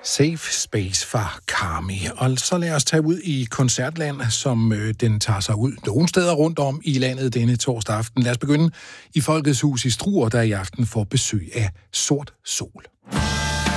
Safe Space fra Karmi. Og så lad os tage ud i koncertland, som den tager sig ud nogle steder rundt om i landet denne torsdag aften. Lad os begynde i Folkets Hus i Struer, der i aften får besøg af Sort Sol.